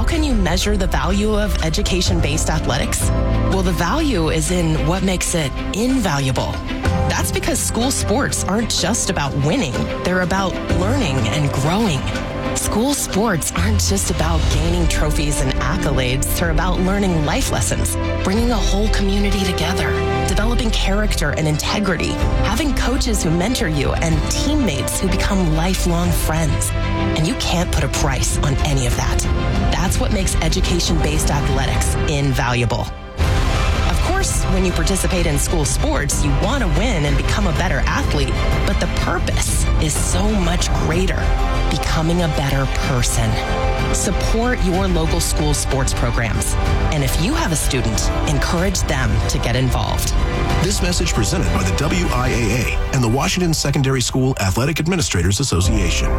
can you measure the value of education-based athletics? Well, the value is in what makes it invaluable. That's because school sports aren't just about winning. They're about learning and growing. School sports aren't just about gaining trophies and accolades. They're about learning life lessons, bringing a whole community together, developing character and integrity, having coaches who mentor you, and teammates who become lifelong friends. And you can't put a price on any of that. That's what makes education-based athletics invaluable. Of course, when you participate in school sports, you want to win and become a better athlete, but the purpose is so much greater, becoming a better person. Support your local school sports programs. And if you have a student, encourage them to get involved. This message presented by the WIAA and the Washington Secondary School Athletic Administrators Association.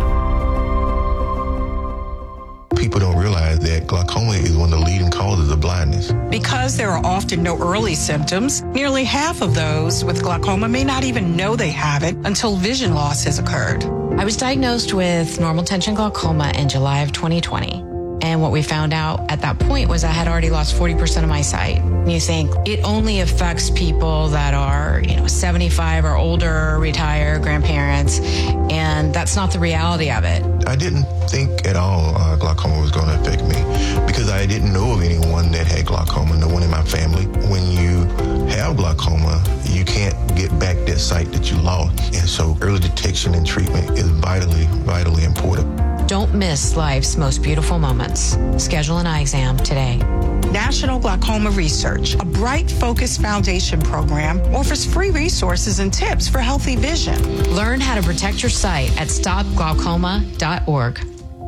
People don't realize that glaucoma is one of the leading causes of blindness. Because there are often no early symptoms, nearly half of those with glaucoma may not even know they have it until vision loss has occurred. I was diagnosed with normal tension glaucoma in July of 2020. And what we found out at that point was I had already lost 40% of my sight. And you think it only affects people that are, 75 or older, retired, grandparents, and that's not the reality of it. I didn't think at all glaucoma was going to affect me because I didn't know of anyone that had glaucoma, no one in my family. When you have glaucoma, you can't get back that sight that you lost. And so early detection and treatment is vitally important. Don't miss life's most beautiful moments. Schedule an eye exam today. National Glaucoma Research, a Bright Focus Foundation program, offers free resources and tips for healthy vision. Learn how to protect your sight at stopglaucoma.org.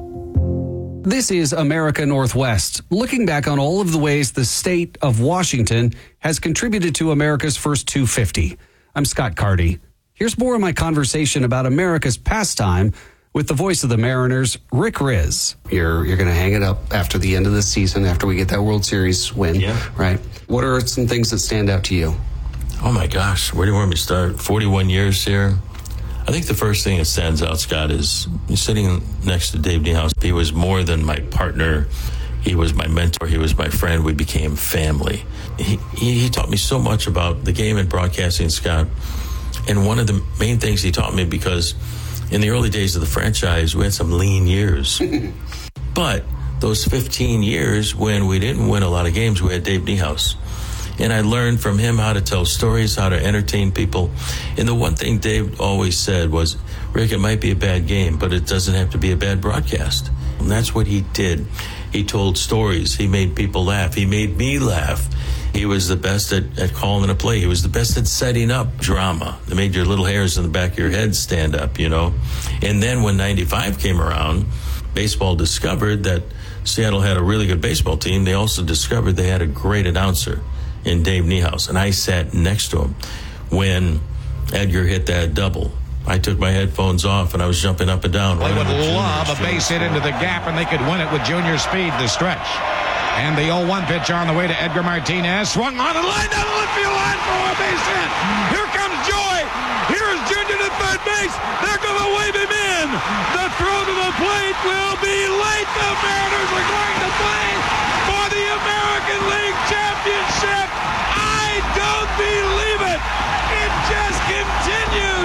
This is America Northwest, looking back on all of the ways the state of Washington has contributed to America's first 250. I'm Scott Carty. Here's more of my conversation about America's pastime with the voice of the Mariners, Rick Riz. You're going to hang it up after the end of the season, after we get that World Series win, right? What are some things that stand out to you? Oh, my gosh. Where do you want me to start? 41 years here. I think the first thing that stands out, Scott, is sitting next to Dave Niehaus. He was more than my partner. He was my mentor. He was my friend. We became family. He taught me so much about the game and broadcasting, Scott. And one of the main things he taught me, because in the early days of the franchise, we had some lean years. But those 15 years when we didn't win a lot of games, we had Dave Niehaus. And I learned from him how to tell stories, how to entertain people. And the one thing Dave always said was, Rick, it might be a bad game, but it doesn't have to be a bad broadcast. And that's what he did. He told stories. He made people laugh. He made me laugh. He was the best at calling a play. He was the best at setting up drama that made your little hairs in the back of your head stand up, And then when 95 came around, baseball discovered that Seattle had a really good baseball team. They also discovered they had a great announcer in Dave Niehaus. And I sat next to him when Edgar hit that double. I took my headphones off and I was jumping up and down. They would lob a base hit into the gap and they could win it with Junior speed to stretch. And the 0-1 pitch on the way to Edgar Martinez. Swung on and line down the left field line for a base hit. Here comes Joy. Here's Junior to third base. They're going to wave him in. The throw to the plate will be late. The Mariners are going to play for the American League Championship. I don't believe it. It just continues.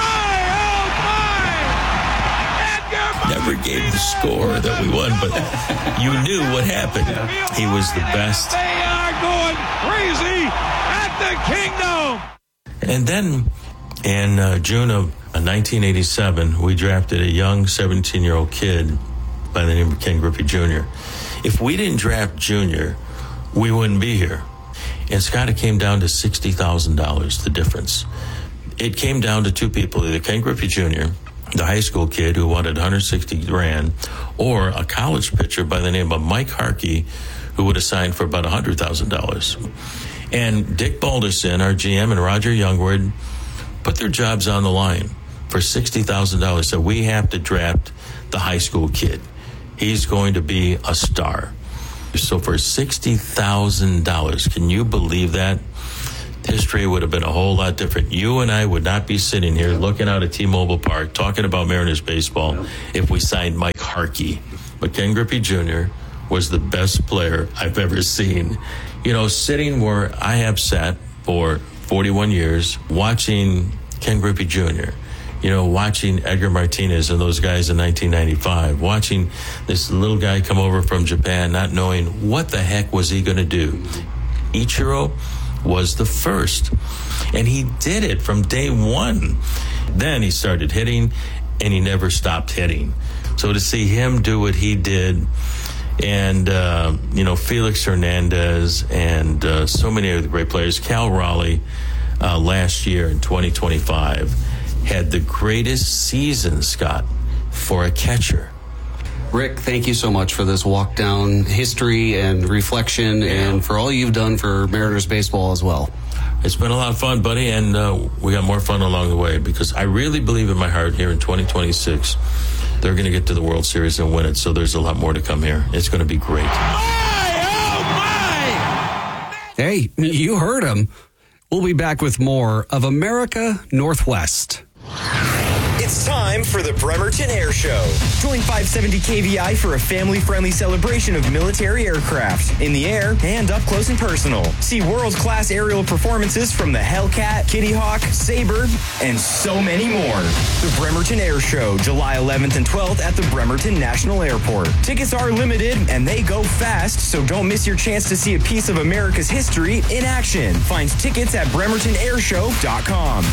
Never gave the score that we won, but you knew what happened. He was the best. They are going crazy at the Kingdom. And then in June of 1987, we drafted a young 17-year-old kid by the name of Ken Griffey Jr. If we didn't draft Junior, we wouldn't be here. And Scott, it came down to $60,000, the difference. It came down to two people, either Ken Griffey Jr., the high school kid who wanted $160,000, or a college pitcher by the name of Mike Harkey, who would have signed for about $100,000. And Dick Balderson, our GM, and Roger Youngwood put their jobs on the line for $60,000. So we have to draft the high school kid. He's going to be a star. So for $60,000, can you believe that? History would have been a whole lot different. You and I would not be sitting here looking out at T-Mobile Park talking about Mariners baseball if we signed Mike Harkey. But Ken Griffey Jr. was the best player I've ever seen. You know, sitting where I have sat for 41 years, watching Ken Griffey Jr., you know, watching Edgar Martinez and those guys in 1995, watching this little guy come over from Japan, not knowing what the heck was he going to do. Ichiro was the first, and he did it from day one. Then he started hitting, and he never stopped hitting. So to see him do what he did, and, you know, Felix Hernandez and so many of the great players, Cal Raleigh last year in 2025 had the greatest season, Scott, for a catcher. Rick, thank you so much for this walk down history and reflection and for all you've done for Mariners baseball as well. It's been a lot of fun, buddy, and we got more fun along the way because I really believe in my heart here in 2026 they're going to get to the World Series and win it, so there's a lot more to come here. It's going to be great. Hey, you heard him. We'll be back with more of America Northwest. It's time for the Bremerton Air Show. Join 570 KVI for a family-friendly celebration of military aircraft in the air and up close and personal. See world-class aerial performances from the Hellcat, Kitty Hawk, Sabre, and so many more. The Bremerton Air Show, July 11th and 12th at the Bremerton National Airport. Tickets are limited and they go fast, so don't miss your chance to see a piece of America's history in action. Find tickets at bremertonairshow.com.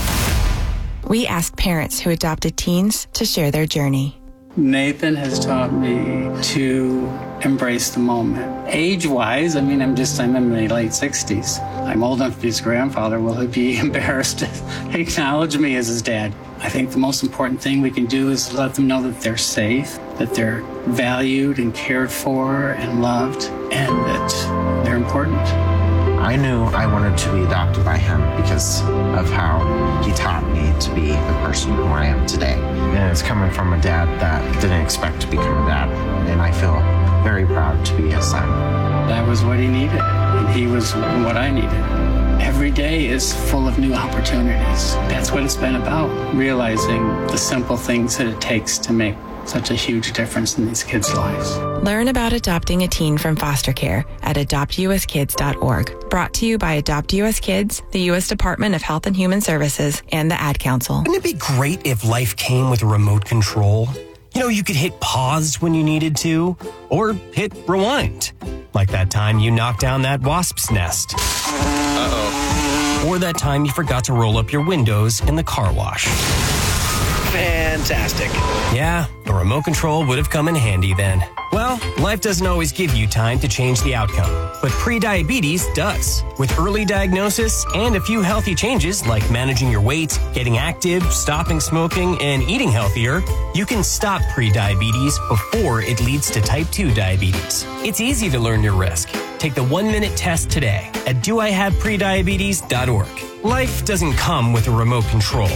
We asked parents who adopted teens to share their journey. Nathan has taught me to embrace the moment. Age-wise, I'm in my late 60s. I'm old enough to be his grandfather. Will he be embarrassed to acknowledge me as his dad? I think the most important thing we can do is let them know that they're safe, that they're valued and cared for and loved, and that they're important. I knew I wanted to be adopted by him because of how he taught me to be the person who I am today. And it's coming from a dad that didn't expect to become a dad. And I feel very proud to be his son. That was what he needed, and he was what I needed. Every day is full of new opportunities. That's what it's been about, realizing the simple things that it takes to make such a huge difference in these kids' lives. Learn about adopting a teen from foster care at adoptuskids.org. Brought to you by Adopt US Kids, the U.S. Department of Health and Human Services, and the Ad Council. Wouldn't it be great if life came with a remote control? You know, you could hit pause when you needed to, or hit rewind. Like that time you knocked down that wasp's nest. Uh-oh. Or that time you forgot to roll up your windows in the car wash. Fantastic. Yeah, a remote control would have come in handy then. Well, life doesn't always give you time to change the outcome, but prediabetes does. With early diagnosis and a few healthy changes like managing your weight, getting active, stopping smoking, and eating healthier, you can stop prediabetes before it leads to type 2 diabetes. It's easy to learn your risk. Take the 1-minute test today at doihaveprediabetes.org. Life doesn't come with a remote control.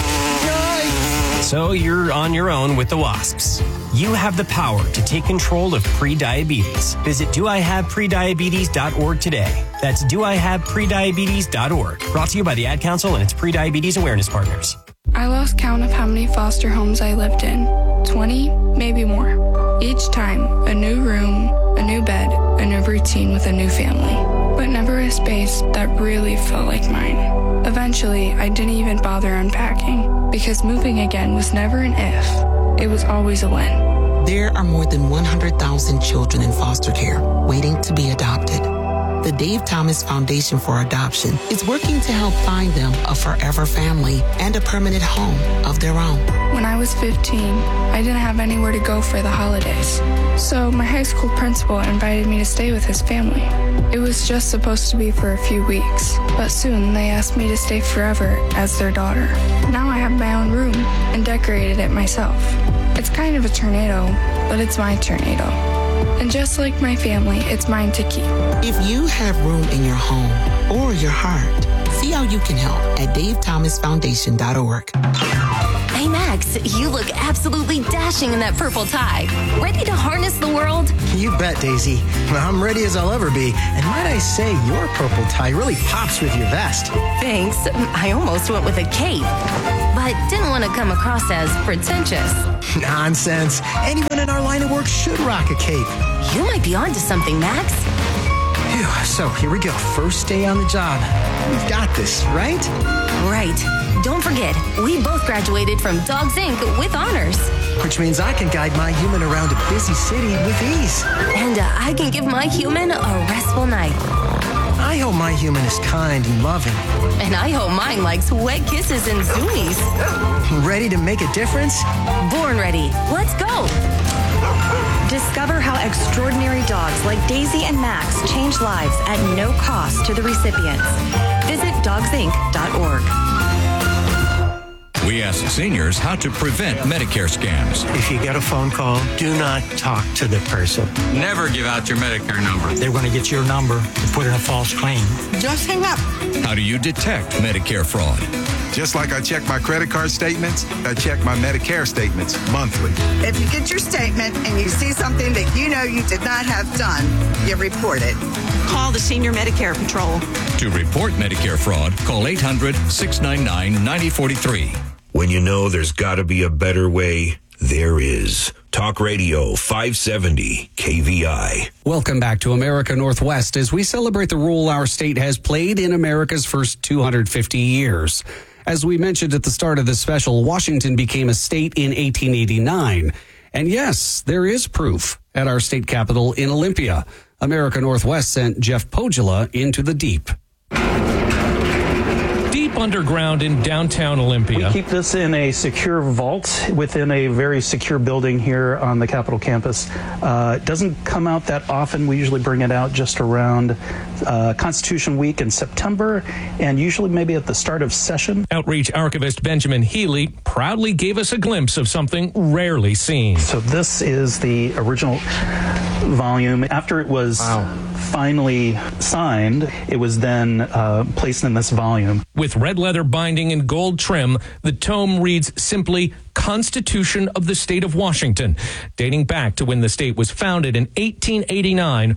So you're on your own with the wasps. You have the power to take control of prediabetes. Visit doihaveprediabetes.org today. That's doihaveprediabetes.org. Brought to you by the Ad Council and its prediabetes awareness partners. I lost count of how many foster homes I lived in. 20, maybe more. Each time, a new room, a new bed, a new routine with a new family. But never a space that really felt like mine. Eventually, I didn't even bother unpacking because moving again was never an if. It was always a when. There are more than 100,000 children in foster care waiting to be adopted. The Dave Thomas Foundation for Adoption is working to help find them a forever family and a permanent home of their own. When I was 15, I didn't have anywhere to go for the holidays. So my high school principal invited me to stay with his family. It was just supposed to be for a few weeks, but soon they asked me to stay forever as their daughter. Now I have my own room and decorated it myself. It's kind of a tornado, but it's my tornado. And just like my family, it's mine to keep. If you have room in your home or your heart, see how you can help at davethomasfoundation.org. Hey, Max, you look absolutely dashing in that purple tie. Ready to harness the world? You bet, Daisy. I'm ready as I'll ever be. And might I say, your purple tie really pops with your vest. Thanks. I almost went with a cape, but didn't want to come across as pretentious. Nonsense. Anyone in our line of work should rock a cape. You might be onto something, Max. Phew, so here we go. First day on the job. We've got this, right? Right. Don't forget, we both graduated from Dogs Inc. with honors. Which means I can guide my human around a busy city with ease. And I can give my human a restful night. I hope my human is kind and loving. And I hope mine likes wet kisses and zoomies. Ready to make a difference? Born ready. Let's go. Discover how extraordinary dogs like Daisy and Max change lives at no cost to the recipients. Visit dogsinc.org. We ask seniors how to prevent Medicare scams. If you get a phone call, do not talk to the person. Never give out your Medicare number. They're going to get your number and put in a false claim. Just hang up. How do you detect Medicare fraud? Just like I check my credit card statements, I check my Medicare statements monthly. If you get your statement and you see something that you know you did not have done, you report it. Call the Senior Medicare Patrol. To report Medicare fraud, call 800-699-9043. When you know there's got to be a better way, there is. Talk Radio 570 KVI. Welcome back to America Northwest as we celebrate the role our state has played in America's first 250 years. As we mentioned at the start of this special, Washington became a state in 1889. And yes, there is proof at our state capitol in Olympia. America Northwest sent Jeff Pogula into the deep. Deep underground in downtown Olympia. We keep this in a secure vault within a very secure building here on the Capitol campus. It doesn't come out that often. We usually bring it out just around Constitution Week in September, and usually maybe at the start of session. Outreach archivist Benjamin Healy proudly gave us a glimpse of something rarely seen. So this is the original volume. After it was finally signed, it was then placed in this volume. With red leather binding and gold trim, the tome reads simply Constitution of the State of Washington, dating back to when the state was founded in 1889,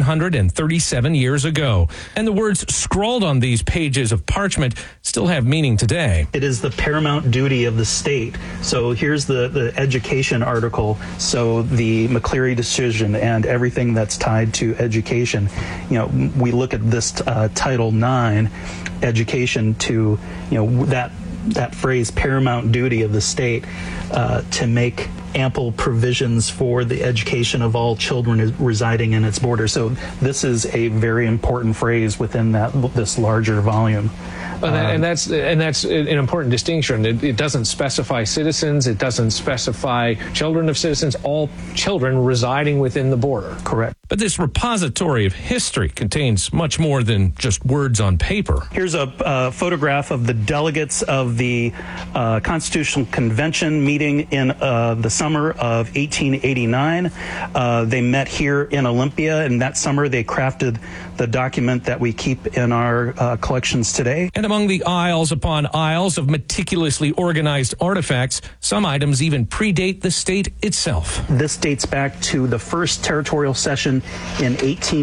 137 years ago. And the words scrawled on these pages of parchment still have meaning today. It is the paramount duty of the state. So here's the education article. So the McCleary decision and everything that's tied to education. You know, we look at this Title IX, education, to, you know, that phrase, paramount duty of the state, to make ample provisions for the education of all children residing in its borders. So this is a very important phrase within this larger volume. And that's an important distinction. It doesn't specify citizens. It doesn't specify children of citizens. All children residing within the border. Correct. But this repository of history contains much more than just words on paper. Here's a photograph of the delegates of the Constitutional Convention meeting in the summer of 1889. They met here in Olympia, and that summer they crafted the document that we keep in our collections today. And among the aisles upon aisles of meticulously organized artifacts, some items even predate the state itself. This dates back to the first territorial session in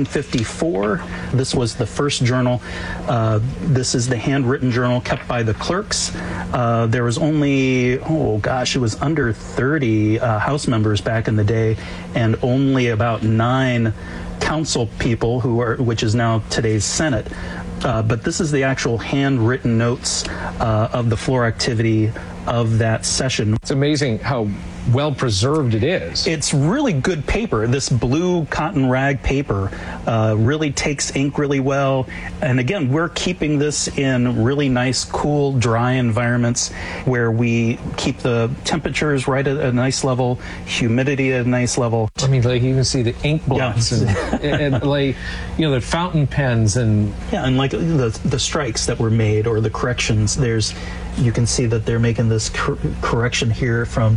1854. This was the first journal. This is the handwritten journal kept by the clerks. There was only, it was under 30 House members back in the day, and only about 9 council people, which is now today's Senate. But this is the actual handwritten notes of the floor activity of that session. It's amazing how well preserved it is. It's really good paper. This blue cotton rag paper really takes ink really well. And again, we're keeping this in really nice, cool, dry environments where we keep the temperatures right at a nice level, humidity at a nice level. I mean, like you can see the ink blots and like, you know, the fountain pens and like the strikes that were made or the corrections. You can see that they're making this correction here from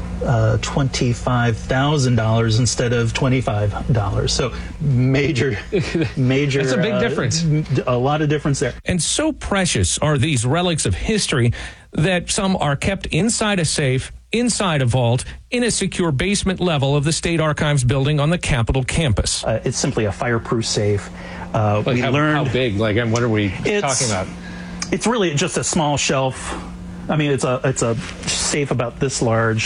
$25,000 instead of $25. So major. That's a big difference. A lot of difference there. And so precious are these relics of history that some are kept inside a safe, inside a vault, in a secure basement level of the State Archives building on the Capitol campus. It's simply a fireproof safe. How big? Like, what are we talking about? It's really just a small shelf. I mean, it's a safe about this large,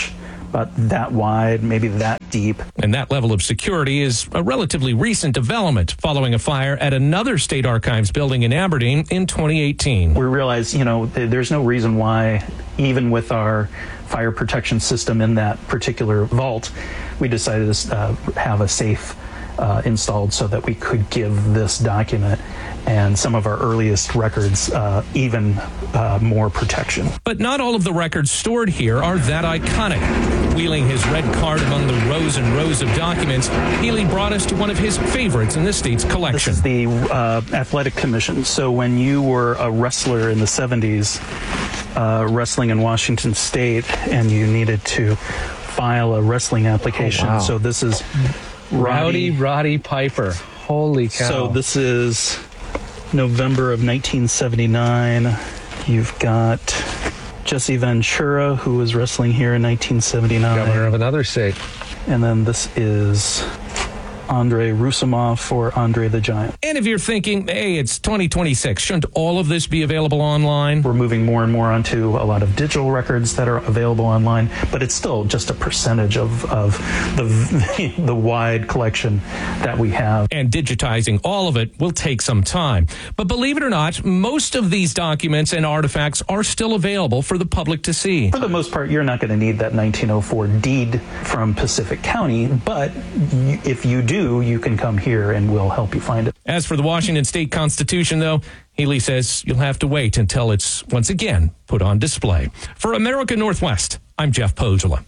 about that wide, maybe that deep. And that level of security is a relatively recent development following a fire at another state archives building in Aberdeen in 2018. We realized, there's no reason why, even with our fire protection system in that particular vault, we decided to have a safe installed so that we could give this document and some of our earliest records even more protection. But not all of the records stored here are that iconic. Wheeling his red card among the rows and rows of documents, Healy brought us to one of his favorites in the state's collection. This is the Athletic Commission. So when you were a wrestler in the 70s, wrestling in Washington State, and you needed to file a wrestling application. Oh, wow. So this is Roddy Piper. Holy cow. So this is November of 1979. You've got Jesse Ventura, who was wrestling here in 1979. Governor of another state. And then this is Andrei Rousimov for Andre the Giant. And if you're thinking, hey, it's 2026, shouldn't all of this be available online? We're moving more and more onto a lot of digital records that are available online, but it's still just a percentage of the wide collection that we have. And digitizing all of it will take some time. But believe it or not, most of these documents and artifacts are still available for the public to see. For the most part, you're not going to need that 1904 deed from Pacific County, but if you do, you can come here and we'll help you find it. As for the Washington State Constitution, though, Healy says you'll have to wait until it's once again put on display. For America Northwest, I'm Jeff Pozola.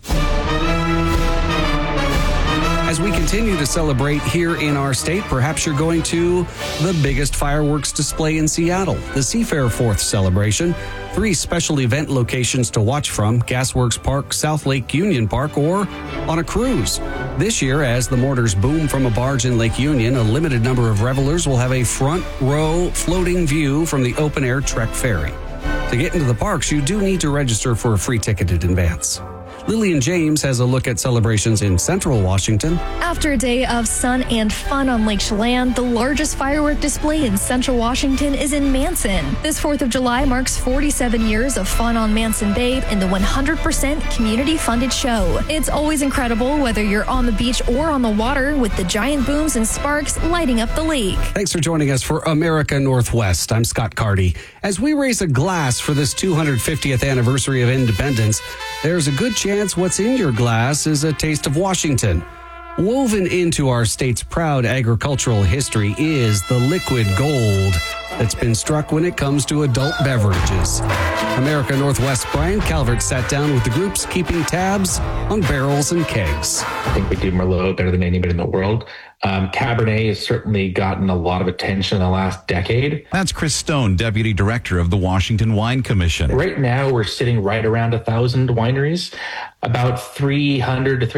As we continue to celebrate here in our state, perhaps you're going to the biggest fireworks display in Seattle, the Seafair 4th celebration. 3 special event locations to watch from: Gasworks Park, South Lake Union Park, or on a cruise. This year, as the mortars boom from a barge in Lake Union, a limited number of revelers will have a front row floating view from the open-air Trek Ferry. To get into the parks, you do need to register for a free ticket in advance. Lillian James has a look at celebrations in Central Washington. After a day of sun and fun on Lake Chelan, the largest firework display in Central Washington is in Manson. This 4th of July marks 47 years of fun on Manson Bay in the 100% community-funded show. It's always incredible whether you're on the beach or on the water, with the giant booms and sparks lighting up the lake. Thanks for joining us for America Northwest. I'm Scott Carty. As we raise a glass for this 250th anniversary of independence, there's a good chance what's in your glass is a taste of Washington. Woven into our state's proud agricultural history is the liquid gold that's been struck when it comes to adult beverages. America Northwest Brian Calvert sat down with the groups keeping tabs on barrels and kegs. I think we do Merlot better than anybody in the world. Cabernet has certainly gotten a lot of attention in the last decade. That's Chris Stone, Deputy Director of the Washington Wine Commission. Right now, we're sitting right around 1,000 wineries. About 300 to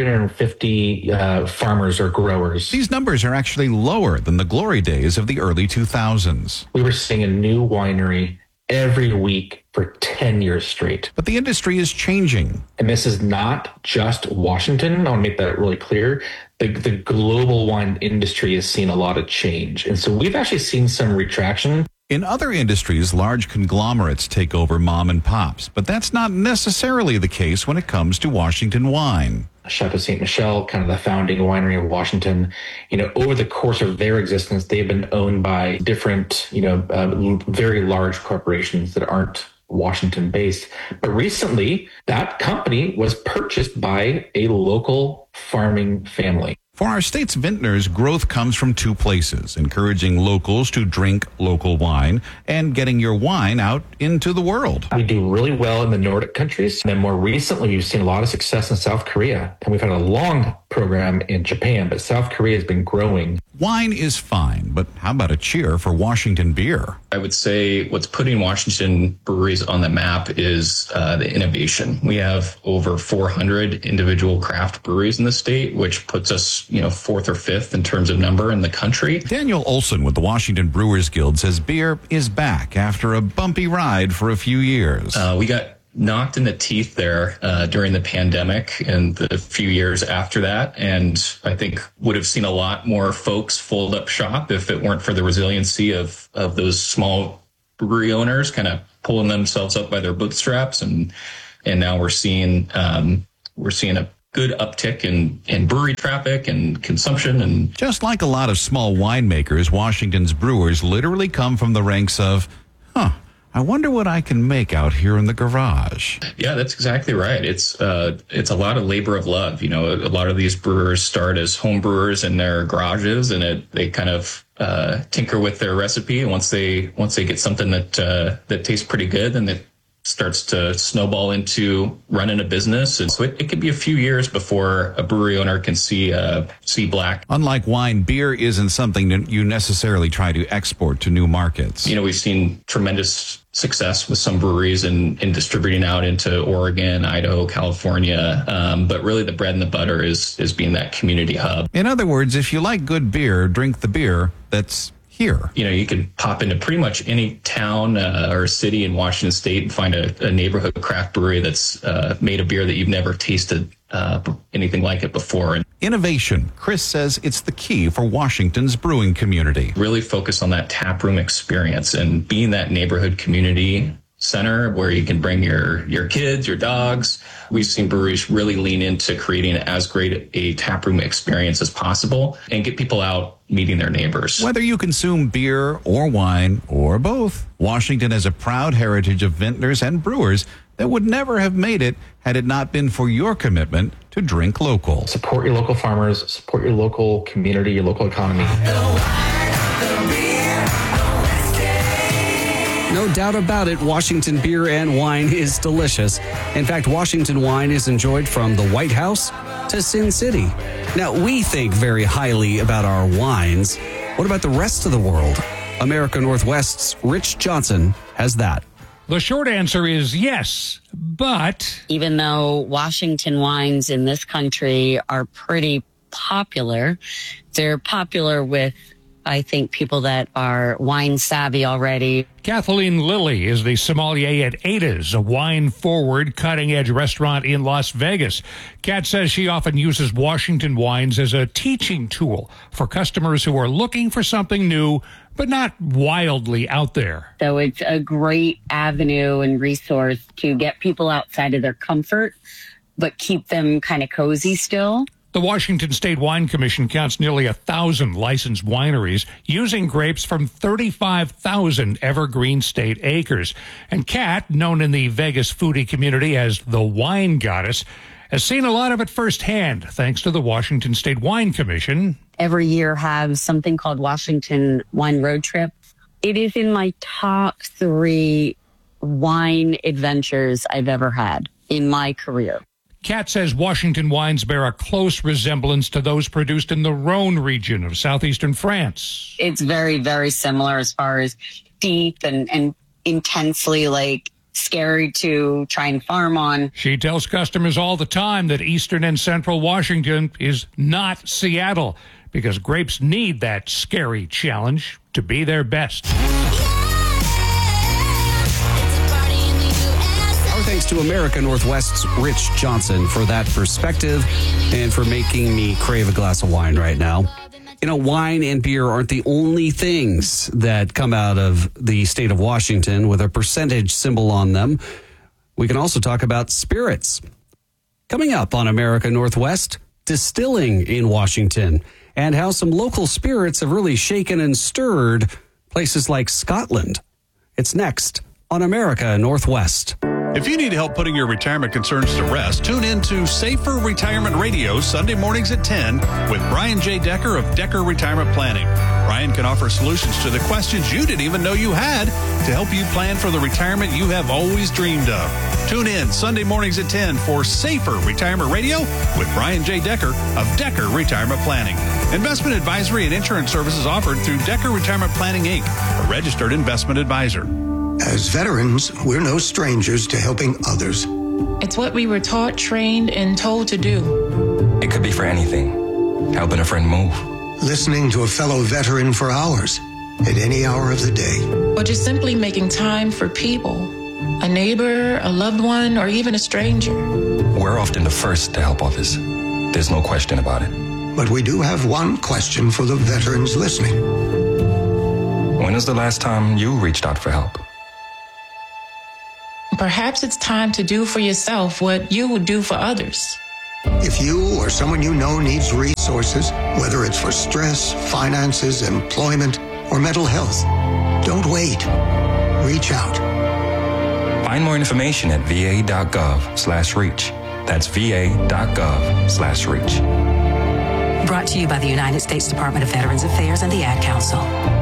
350 farmers or growers. These numbers are actually lower than the glory days of the early 2000s. We were seeing a new winery every week for 10 years straight. But the industry is changing. And this is not just Washington. I want to make that really clear. The global wine industry has seen a lot of change. And so we've actually seen some retraction. In other industries, large conglomerates take over mom and pops, but that's not necessarily the case when it comes to Washington wine. Chateau Ste. Michelle, kind of the founding winery of Washington, over the course of their existence, they've been owned by different, very large corporations that aren't Washington based. But recently, that company was purchased by a local farming family. For our state's vintners, growth comes from 2 places: encouraging locals to drink local wine and getting your wine out into the world. We do really well in the Nordic countries. And then more recently, we've seen a lot of success in South Korea. And we've had a long program in Japan, but South Korea has been growing. Wine is fine, but how about a cheer for Washington beer? I would say what's putting Washington breweries on the map is the innovation. We have over 400 individual craft breweries in the state, which puts us 4th or 5th in terms of number in the country. Daniel Olson with the Washington Brewers Guild says beer is back after a bumpy ride for a few years. We got knocked in the teeth there during the pandemic and the few years after that. And I think would have seen a lot more folks fold up shop if it weren't for the resiliency of those small brewery owners kind of pulling themselves up by their bootstraps. And now we're seeing a good uptick in brewery traffic and consumption. And just like a lot of small winemakers, Washington's brewers literally come from the ranks of, I wonder what I can make out here in the garage. Yeah, that's exactly right. It's a lot of labor of love. A lot of these brewers start as home brewers in their garages, and they kind of tinker with their recipe. And once they get something that tastes pretty good, then it starts to snowball into running a business. And so it could be a few years before a brewery owner can see black. Unlike wine, beer isn't something that you necessarily try to export to new markets. We've seen tremendous success with some breweries in distributing out into Oregon, Idaho, California. But really the bread and the butter is being that community hub. In other words, if you like good beer, drink the beer that's here. You can pop into pretty much any town or city in Washington State and find a neighborhood craft brewery that's made a beer that you've never tasted anything like it before. Innovation. Chris says it's the key for Washington's brewing community. Really focus on that taproom experience and being that neighborhood community center where you can bring your kids, your dogs. We've seen breweries really lean into creating as great a taproom experience as possible and get people out meeting their neighbors. Whether you consume beer or wine or both, Washington has a proud heritage of vintners and brewers that would never have made it had it not been for your commitment to drink local. Support your local farmers, support your local community, your local economy. No doubt about it, Washington beer and wine is delicious. In fact, Washington wine is enjoyed from the White House to Sin City. Now, we think very highly about our wines. What about the rest of the world? America Northwest's Rich Johnson has that. The short answer is yes, but even though Washington wines in this country are pretty popular, they're popular with, I think, people that are wine savvy already. Kathleen Lilly is the sommelier at Ada's, a wine-forward, cutting-edge restaurant in Las Vegas. Kat says she often uses Washington wines as a teaching tool for customers who are looking for something new, but not wildly out there. So it's a great avenue and resource to get people outside of their comfort, but keep them kind of cozy still. The Washington State Wine Commission counts nearly 1,000 licensed wineries using grapes from 35,000 evergreen state acres. And Kat, known in the Vegas foodie community as the Wine Goddess, has seen a lot of it firsthand thanks to the Washington State Wine Commission. Every year have something called Washington Wine Road Trip. It is in my top 3 wine adventures I've ever had in my career. Kat says Washington wines bear a close resemblance to those produced in the Rhone region of southeastern France. It's very, very similar as far as deep and intensely scary to try and farm on. She tells customers all the time that eastern and central Washington is not Seattle because grapes need that scary challenge to be their best. Thanks to America Northwest's Rich Johnson for that perspective and for making me crave a glass of wine right now. Wine and beer aren't the only things that come out of the state of Washington with a percentage symbol on them. We can also talk about spirits. Coming up on America Northwest, distilling in Washington and how some local spirits have really shaken and stirred places like Scotland. It's next on America Northwest. If you need help putting your retirement concerns to rest, tune in to Safer Retirement Radio Sunday mornings at 10 with Brian J. Decker of Decker Retirement Planning. Brian can offer solutions to the questions you didn't even know you had to help you plan for the retirement you have always dreamed of. Tune in Sunday mornings at 10 for Safer Retirement Radio with Brian J. Decker of Decker Retirement Planning. Investment advisory and insurance services offered through Decker Retirement Planning, Inc., a registered investment advisor. As veterans, we're no strangers to helping others. It's what we were taught, trained, and told to do. It could be for anything. Helping a friend move. Listening to a fellow veteran for hours, at any hour of the day. Or just simply making time for people. A neighbor, a loved one, or even a stranger. We're often the first to help others. There's no question about it. But we do have one question for the veterans listening. When is the last time you reached out for help? Perhaps it's time to do for yourself what you would do for others. If you or someone you know needs resources, whether it's for stress, finances, employment, or mental health, don't wait. Reach out. Find more information at va.gov/reach. That's va.gov/reach. Brought to you by the United States Department of Veterans Affairs and the Ad Council.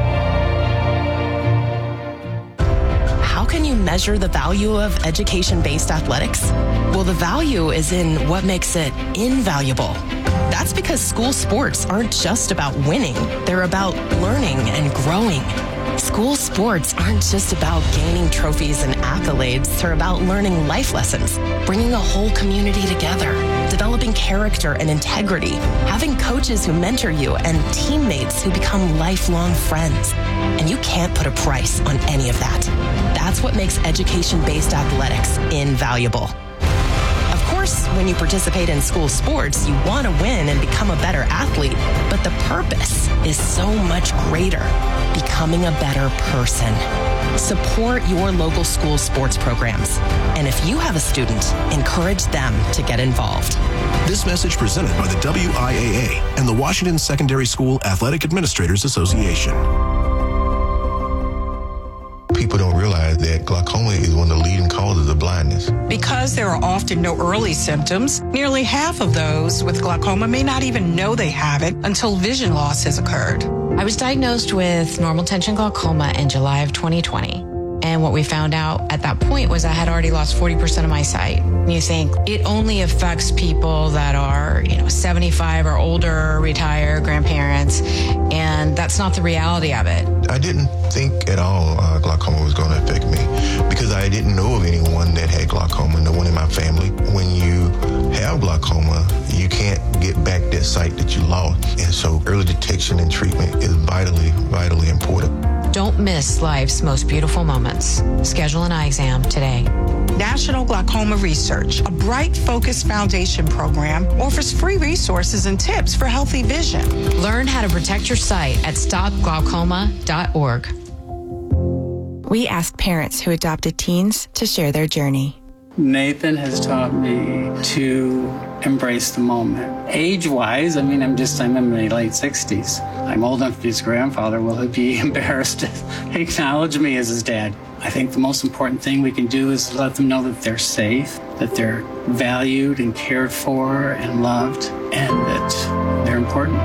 How can you measure the value of education-based athletics? Well, the value is in what makes it invaluable. That's because school sports aren't just about winning. They're about learning and growing. School sports aren't just about gaining trophies and accolades. They're about learning life lessons, bringing a whole community together, developing character and integrity, having coaches who mentor you, and teammates who become lifelong friends. And you can't put a price on any of that. That's what makes education-based athletics invaluable. Of course, when you participate in school sports, you want to win and become a better athlete, but the purpose is so much greater, becoming a better person. Support your local school sports programs. And if you have a student, encourage them to get involved. This message presented by the WIAA and the Washington Secondary School Athletic Administrators Association. People don't realize that glaucoma is one of the leading causes of blindness. Because there are often no early symptoms, nearly half of those with glaucoma may not even know they have it until vision loss has occurred. I was diagnosed with normal tension glaucoma in July of 2020. And what we found out at that point was I had already lost 40% of my sight. You think it only affects people that are, 75 or older, retired, grandparents, and that's not the reality of it. I didn't think at all glaucoma was going to affect me because I didn't know of anyone that had glaucoma, no one in my family. When you have glaucoma, you can't get back that sight that you lost. And so early detection and treatment is vitally, vitally important. Don't miss life's most beautiful moments. Schedule an eye exam today. National Glaucoma Research, a Bright Focus Foundation program, offers free resources and tips for healthy vision. Learn how to protect your sight at stopglaucoma.org. We asked parents who adopted teens to share their journey. Nathan has taught me to embrace the moment. Age-wise, I'm in my late 60s. I'm old enough to be his grandfather. Will he be embarrassed to acknowledge me as his dad? I think the most important thing we can do is let them know that they're safe, that they're valued and cared for and loved, and that they're important.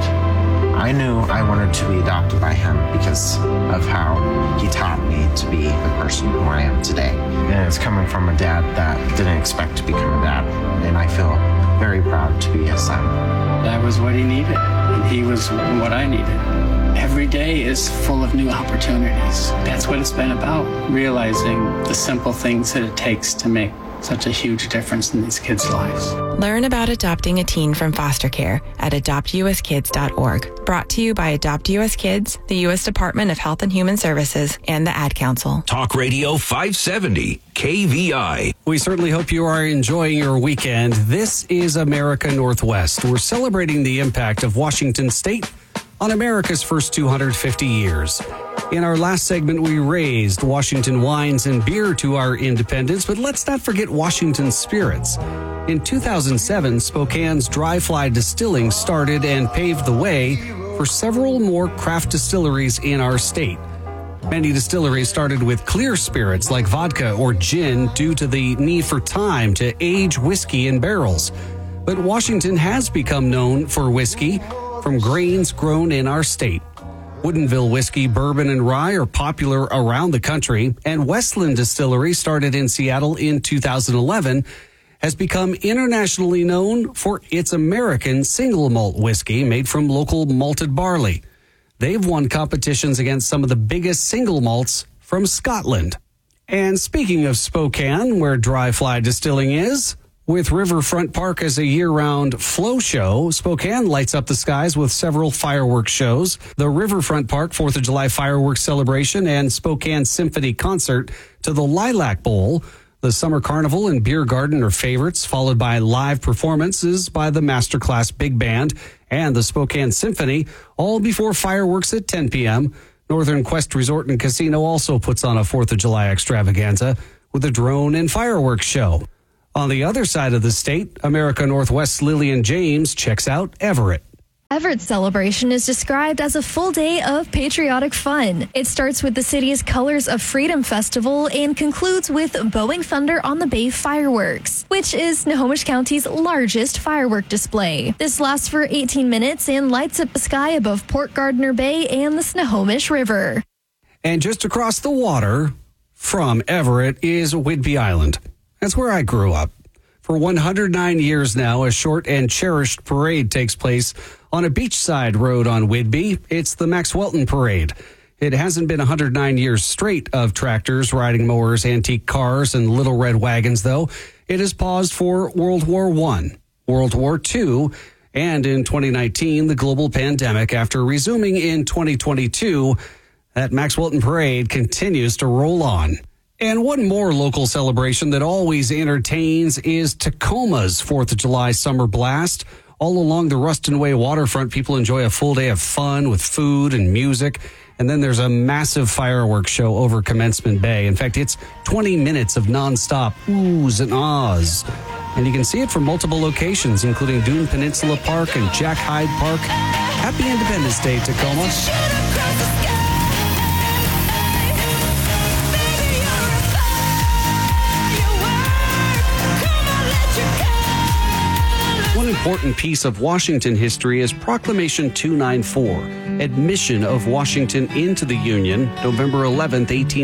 I knew I wanted to be adopted by him because of how he taught me to be the person who I am today. And it's coming from a dad that didn't expect to become a dad. And I feel very proud to be his son. That was what he needed, and he was what I needed. Every day is full of new opportunities. That's what it's been about, realizing the simple things that it takes to make such a huge difference in these kids' lives. Learn about adopting a teen from foster care at adoptuskids.org. Brought to you by Adopt US Kids, the U.S. Department of Health and Human Services, and the Ad Council. Talk Radio 570, KVI. We certainly hope you are enjoying your weekend. This is America Northwest. We're celebrating the impact of Washington State on America's first 250 years. In our last segment, we raised Washington wines and beer to our independence, but let's not forget Washington spirits. In 2007, Spokane's Dry Fly Distilling started and paved the way for several more craft distilleries in our state. Many distilleries started with clear spirits like vodka or gin due to the need for time to age whiskey in barrels. But Washington has become known for whiskey from grains grown in our state. Woodinville whiskey, bourbon, and rye are popular around the country, and Westland Distillery, started in Seattle in 2011, has become internationally known for its American single malt whiskey made from local malted barley. They've won competitions against some of the biggest single malts from Scotland. And speaking of Spokane, where Dry Fly Distilling is, with Riverfront Park as a year-round flow show, Spokane lights up the skies with several fireworks shows. The Riverfront Park 4th of July fireworks celebration and Spokane Symphony concert to the Lilac Bowl. The Summer Carnival and Beer Garden are favorites, followed by live performances by the Masterclass Big Band and the Spokane Symphony, all before fireworks at 10 p.m. Northern Quest Resort and Casino also puts on a 4th of July extravaganza with a drone and fireworks show. On the other side of the state, America Northwest's Lillian James checks out Everett. Everett's celebration is described as a full day of patriotic fun. It starts with the city's Colors of Freedom Festival and concludes with Boeing Thunder on the Bay fireworks, which is Snohomish County's largest firework display. This lasts for 18 minutes and lights up the sky above Port Gardner Bay and the Snohomish River. And just across the water from Everett is Whidbey Island. That's where I grew up. For 109 years now, a short and cherished parade takes place on a beachside road on Whidbey. It's the Max Welton Parade. It hasn't been 109 years straight of tractors, riding mowers, antique cars, and little red wagons, though. It has paused for World War I, World War II, and in 2019, the global pandemic. After resuming in 2022, that Max Welton Parade continues to roll on. And one more local celebration that always entertains is Tacoma's 4th of July Summer Blast. All along the Ruston Way waterfront, people enjoy a full day of fun with food and music. And then there's a massive fireworks show over Commencement Bay. In fact, it's 20 minutes of nonstop oohs and ahs. And you can see it from multiple locations, including Dune Peninsula Park and Jack Hyde Park. Happy Independence Day, Tacoma. One important piece of Washington history is Proclamation 294, admission of Washington into the Union, November 11,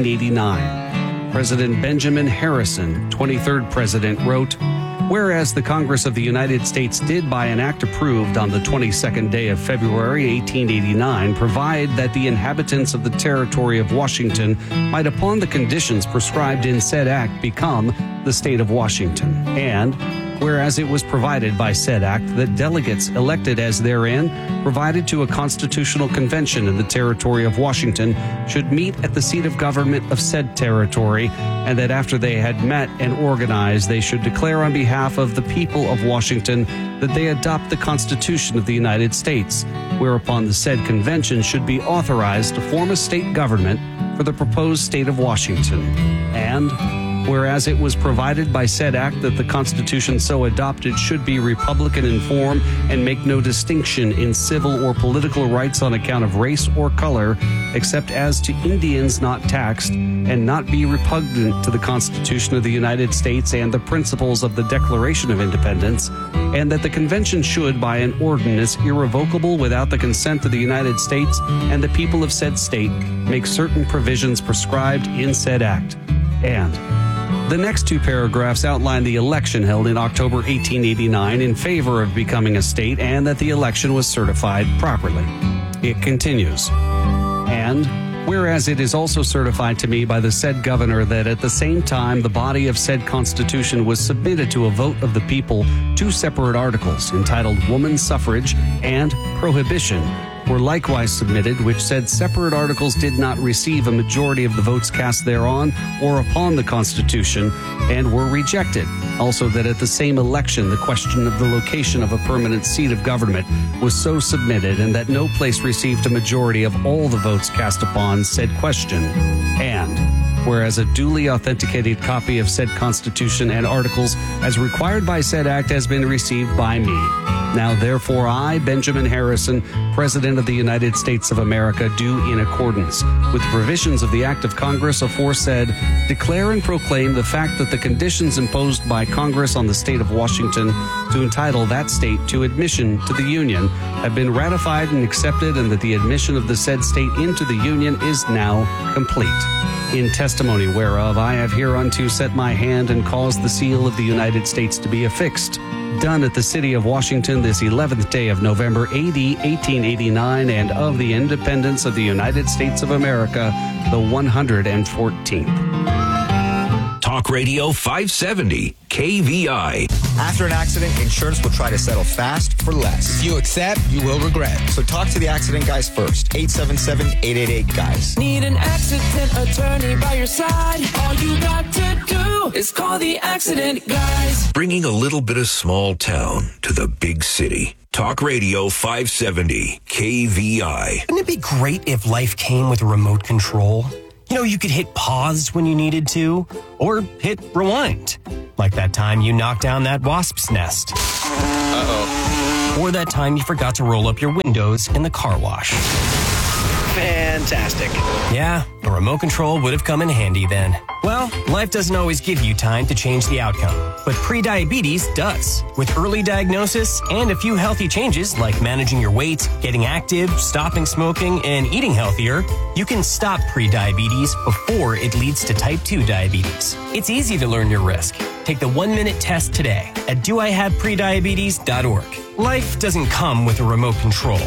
1889. President Benjamin Harrison, 23rd president, wrote, "Whereas the Congress of the United States did by an act approved on the 22nd day of February 1889 provide that the inhabitants of the territory of Washington might upon the conditions prescribed in said act become the state of Washington, and whereas it was provided by said act that delegates elected as therein provided to a constitutional convention in the territory of Washington should meet at the seat of government of said territory, and that after they had met and organized, they should declare on behalf of the people of Washington that they adopt the Constitution of the United States, whereupon the said convention should be authorized to form a state government for the proposed state of Washington, and whereas it was provided by said act that the Constitution so adopted should be Republican in form and make no distinction in civil or political rights on account of race or color, except as to Indians not taxed, and not be repugnant to the Constitution of the United States and the principles of the Declaration of Independence, and that the convention should, by an ordinance irrevocable without the consent of the United States and the people of said state, make certain provisions prescribed in said act." And the next two paragraphs outline the election held in October 1889 in favor of becoming a state, and that the election was certified properly. It continues, "And whereas it is also certified to me by the said governor that at the same time the body of said Constitution was submitted to a vote of the people, two separate articles entitled Woman Suffrage and Prohibition were likewise submitted, which said separate articles did not receive a majority of the votes cast thereon or upon the Constitution, and were rejected. Also that at the same election the question of the location of a permanent seat of government was so submitted, and that no place received a majority of all the votes cast upon said question. And whereas a duly authenticated copy of said Constitution and articles as required by said act has been received by me. Now, therefore, I, Benjamin Harrison, President of the United States of America, do, in accordance with the provisions of the Act of Congress aforesaid, declare and proclaim the fact that the conditions imposed by Congress on the state of Washington to entitle that state to admission to the Union have been ratified and accepted, and that the admission of the said state into the Union is now complete. In testimony whereof, I have hereunto set my hand and caused the seal of the United States to be affixed. Done at the city of Washington this 11th day of November, AD 1889, and of the independence of the United States of America, the 114th. Talk Radio 570, KVI. After an accident, insurance will try to settle fast for less. If you accept, you will regret. So talk to the accident guys first. 877-888-GUYS. Need an accident attorney by your side? All you got to do is call the accident guys. Bringing a little bit of small town to the big city. Talk Radio 570, KVI. Wouldn't it be great if life came with a remote control? You know, you could hit pause when you needed to, or hit rewind. Like that time you knocked down that wasp's nest. Uh-oh. Or that time you forgot to roll up your windows in the car wash. Fantastic. Yeah, a remote control would have come in handy then. Well, life doesn't always give you time to change the outcome, but prediabetes does. With early diagnosis and a few healthy changes like managing your weight, getting active, stopping smoking, and eating healthier, you can stop prediabetes before it leads to type 2 diabetes. It's easy to learn your risk. Take the 1-minute test today at doihaveprediabetes.org. Life doesn't come with a remote control.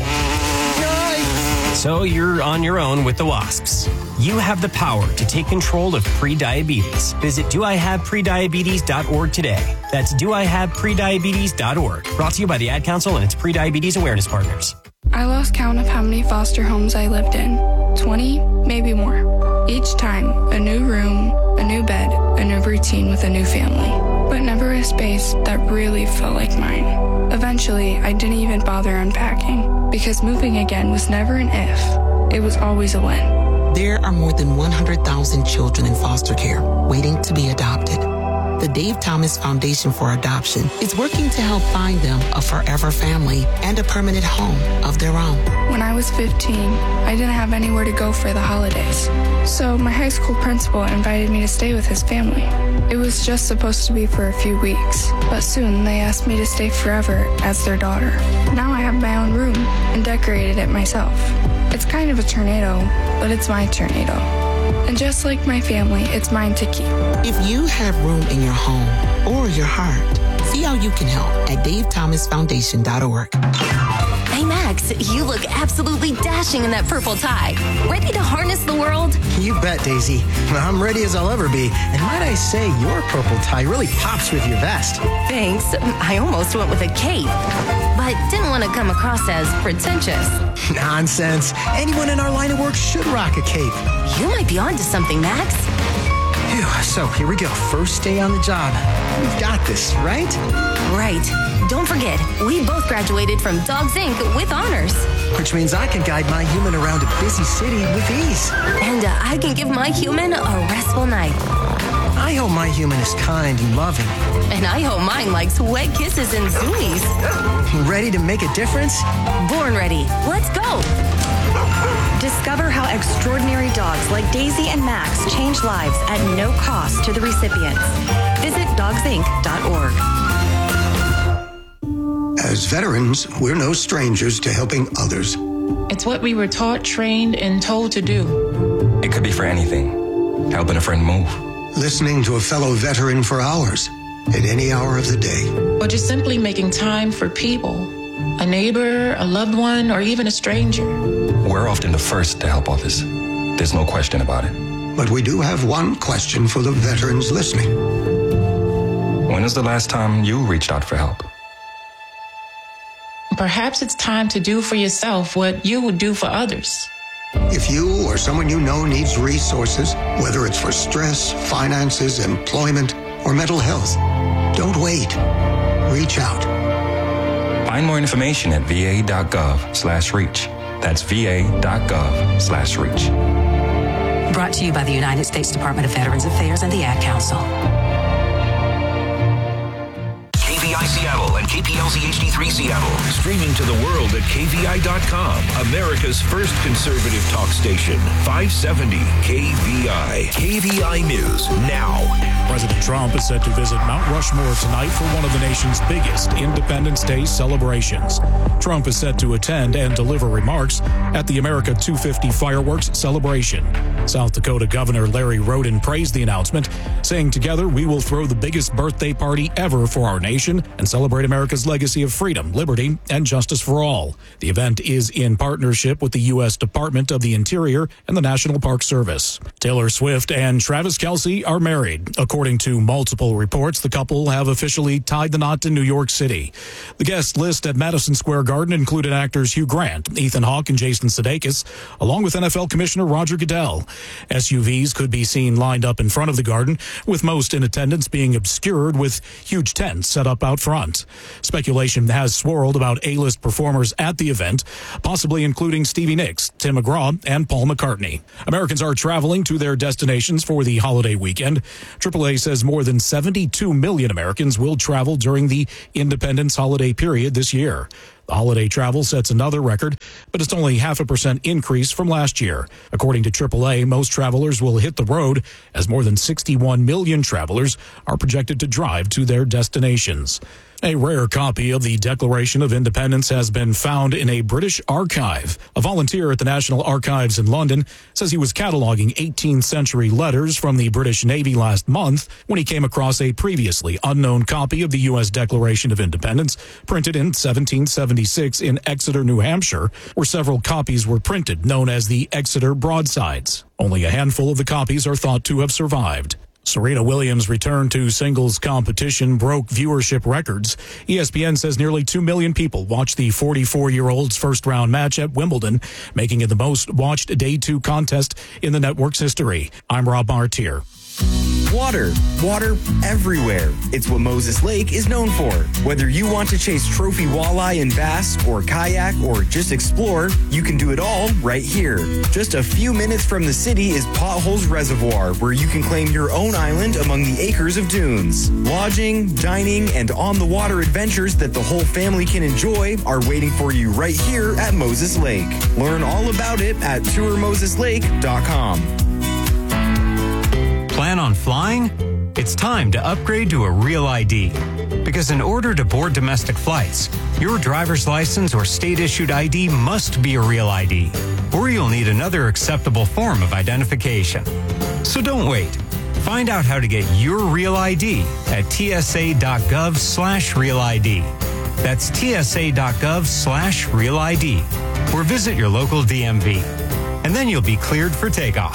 So you're on your own with the wasps. You have the power to take control of prediabetes. Visit doihaveprediabetes.org today. That's doihaveprediabetes.org. Brought to you by the Ad Council and its Prediabetes Awareness Partners. I lost count of how many foster homes I lived in. 20, maybe more. Each time, a new room, a new bed, a new routine with a new family. But never a space that really felt like mine. Eventually, I didn't even bother unpacking, because moving again was never an if. It was always a when. There are more than 100,000 children in foster care waiting to be adopted. The Dave Thomas Foundation for Adoption is working to help find them a forever family and a permanent home of their own. When I was 15, I didn't have anywhere to go for the holidays. So my high school principal invited me to stay with his family. It was just supposed to be for a few weeks, but soon they asked me to stay forever as their daughter. Now I have my own room and decorated it myself. It's kind of a tornado, but it's my tornado. And just like my family, it's mine to keep. If you have room in your home or your heart, see how you can help at davethomasfoundation.org. Hey, Max, you look absolutely dashing in that purple tie. Ready to harness the world? You bet, Daisy. I'm ready as I'll ever be. And might I say, your purple tie really pops with your vest. Thanks. I almost went with a cape, but didn't want to come across as pretentious. Nonsense. Anyone in our line of work should rock a cape. You might be onto something, Max. Phew, so here we go. First day on the job. We've got this, right? Right. Don't forget, we both graduated from Dogs Inc. with honors. Which means I can guide my human around a busy city with ease. And I can give my human a restful night. I hope my human is kind and loving. And I hope mine likes wet kisses and zoomies. Ready to make a difference? Born ready. Let's go. Discover how extraordinary dogs like Daisy and Max change lives at no cost to the recipients. Visit dogsinc.org. As veterans, we're no strangers to helping others. It's what we were taught, trained, and told to do. It could be for anything. Helping a friend move. Listening to a fellow veteran for hours, at any hour of the day. Or just simply making time for people. A neighbor, a loved one, or even a stranger. We're often the first to help others. There's no question about it. But we do have one question for the veterans listening. When was the last time you reached out for help? Perhaps it's time to do for yourself what you would do for others. If you or someone you know needs resources, whether it's for stress, finances, employment, or mental health, don't wait. Reach out. Find more information at va.gov/reach. That's va.gov/reach. Brought to you by the United States Department of Veterans Affairs and the Ad Council. KVI Seattle and KPLZ HD3 Seattle. Streaming to the world at KVI.com. America's first conservative talk station. 570 KVI. KVI News now. President Trump is set to visit Mount Rushmore tonight for one of the nation's biggest Independence Day celebrations. Trump is set to attend and deliver remarks at the America 250 fireworks celebration. South Dakota Governor Larry Roden praised the announcement, saying, "Together we will throw the biggest birthday party ever for our nation and celebrate America's legacy of freedom, liberty, and justice for all." The event is in partnership with the U.S. Department of the Interior and the National Park Service. Taylor Swift and Travis Kelce are married. According to multiple reports, the couple have officially tied the knot in New York City. The guest list at Madison Square Garden included actors Hugh Grant, Ethan Hawke, and Jason Sudeikis, along with NFL Commissioner Roger Goodell. SUVs could be seen lined up in front of the garden, with most in attendance being obscured with huge tents set up out up front. Speculation has swirled about A-list performers at the event, possibly including Stevie Nicks, Tim McGraw, and Paul McCartney. Americans are traveling to their destinations for the holiday weekend. AAA says more than 72 million Americans will travel during the Independence holiday period this year. The holiday travel sets another record, but it's only 0.5% increase from last year. According to AAA, most travelers will hit the road as more than 61 million travelers are projected to drive to their destinations. A rare copy of the Declaration of Independence has been found in a British archive. A volunteer at the National Archives in London says he was cataloging 18th century letters from the British Navy last month when he came across a previously unknown copy of the U.S. Declaration of Independence printed in 1776 in Exeter, New Hampshire, where several copies were printed, known as the Exeter Broadsides. Only a handful of the copies are thought to have survived. Serena Williams' return to singles competition broke viewership records. ESPN says nearly 2 million people watched the 44-year-old's first-round match at Wimbledon, making it the most-watched Day 2 contest in the network's history. I'm Rob Martier. Water everywhere. It's what Moses Lake is known for. Whether you want to chase trophy walleye and bass, or kayak, or just explore, you can do it all right here. Just a few minutes from the city is Potholes Reservoir, where you can claim your own island among the acres of dunes. Lodging, dining, and on-the-water adventures that the whole family can enjoy are waiting for you right here at Moses Lake. Learn all about it at tourmoseslake.com. Plan on flying? It's time to upgrade to a Real ID. Because in order to board domestic flights, your driver's license or state-issued ID must be a Real ID, or you'll need another acceptable form of identification. So don't wait. Find out how to get your Real ID at tsa.gov/Real ID. That's tsa.gov/Real ID, or visit your local DMV. And then you'll be cleared for takeoff.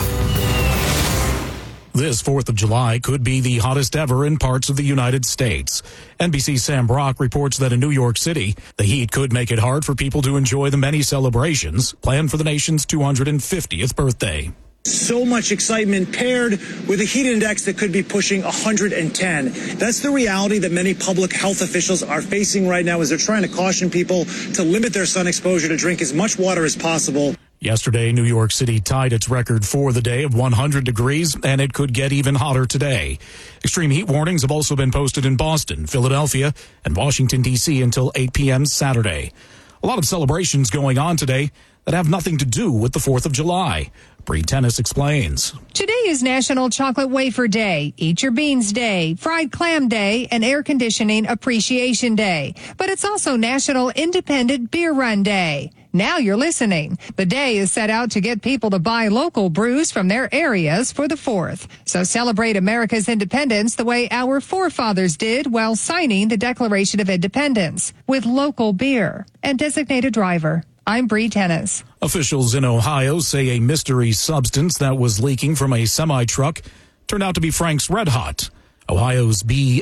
This 4th of July could be the hottest ever in parts of the United States. NBC's Sam Brock reports that in New York City, the heat could make it hard for people to enjoy the many celebrations planned for the nation's 250th birthday. So much excitement paired with a heat index that could be pushing 110. That's the reality that many public health officials are facing right now as they're trying to caution people to limit their sun exposure, to drink as much water as possible. Yesterday, New York City tied its record for the day of 100 degrees, and it could get even hotter today. Extreme heat warnings have also been posted in Boston, Philadelphia, and Washington, D.C. until 8 p.m. Saturday. A lot of celebrations going on today that have nothing to do with the 4th of July. Bree Tennis explains. Today is National Chocolate Wafer Day, Eat Your Beans Day, Fried Clam Day, and Air Conditioning Appreciation Day. But it's also National Independent Beer Run Day. Now you're listening. The day is set out to get people to buy local brews from their areas for the 4th. So celebrate America's independence the way our forefathers did while signing the Declaration of Independence, with local beer and designated driver. I'm Bree Tennis. Officials in Ohio say a mystery substance that was leaking from a semi-truck turned out to be Frank's Red Hot. Ohio's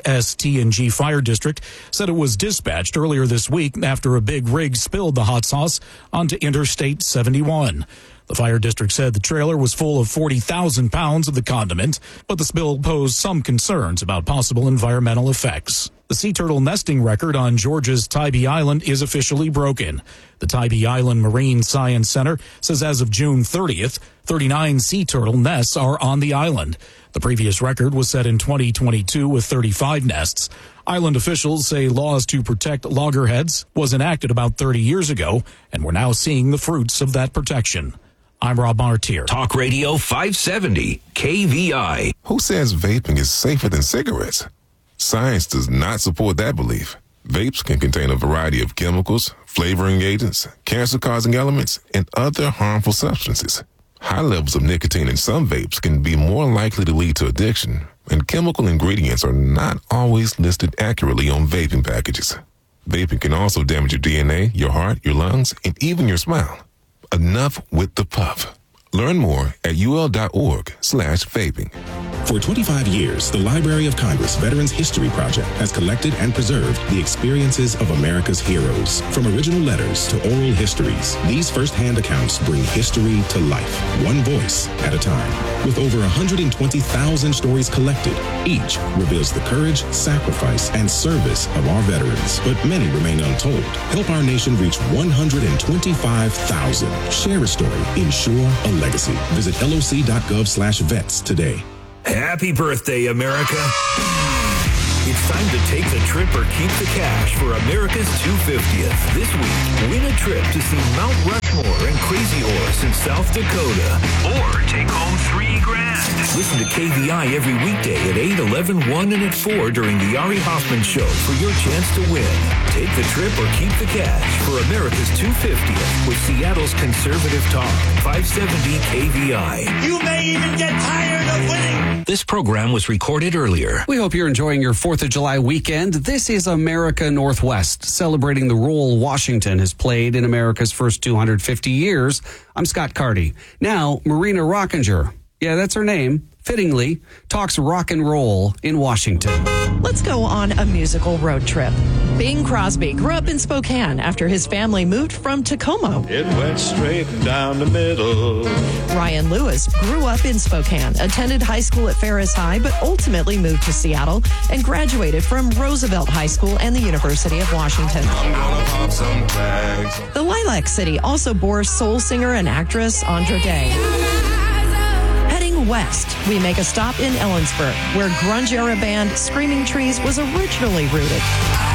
BST&G Fire District said it was dispatched earlier this week after a big rig spilled the hot sauce onto Interstate 71. The fire district said the trailer was full of 40,000 pounds of the condiment, but the spill posed some concerns about possible environmental effects. The sea turtle nesting record on Georgia's Tybee Island is officially broken. The Tybee Island Marine Science Center says as of June 30th, 39 sea turtle nests are on the island. The previous record was set in 2022 with 35 nests. Island officials say laws to protect loggerheads was enacted about 30 years ago, and we're now seeing the fruits of that protection. I'm Rob Martier. Talk Radio 570, KVI. Who says vaping is safer than cigarettes? Science does not support that belief. Vapes can contain a variety of chemicals, flavoring agents, cancer-causing elements, and other harmful substances. High levels of nicotine in some vapes can be more likely to lead to addiction, and chemical ingredients are not always listed accurately on vaping packages. Vaping can also damage your DNA, your heart, your lungs, and even your smile. Enough with the puff. Learn more at ul.org/vaping. For 25 years, the Library of Congress Veterans History Project has collected and preserved the experiences of America's heroes. From original letters to oral histories, these first-hand accounts bring history to life, one voice at a time. With over 120,000 stories collected, each reveals the courage, sacrifice, and service of our veterans. But many remain untold. Help our nation reach 125,000. Share a story. Ensure a legacy. Visit loc.gov/vets today. Happy birthday, America. It's time to take the trip or keep the cash for America's 250th. This week, win a trip to see Mount Rushmore and Crazy Horse in South Dakota. Or take home $3,000. Listen to KVI every weekday at 8, 11, 1, and at 4 during the Ari Hoffman Show for your chance to win. Take the trip or keep the cash for America's 250th with Seattle's Conservative Talk, 570 KVI. You may even get tired of winning. This program was recorded earlier. We hope you're enjoying your 4th of July weekend. This is America Northwest, celebrating the role Washington has played in America's first 250 years. I'm Scott Carty. Now, Marina Rockinger, yeah, that's her name, fittingly, talks rock and roll in Washington. Let's go on a musical road trip. Bing Crosby grew up in Spokane after his family moved from Tacoma. It went straight down the middle. Ryan Lewis grew up in Spokane, attended high school at Ferris High, but ultimately moved to Seattle and graduated from Roosevelt High School and the University of Washington. I'm gonna pop some tags. The Lilac City also bore soul singer and actress Andra Day. Heading west, we make a stop in Ellensburg, where grunge-era band Screaming Trees was originally rooted.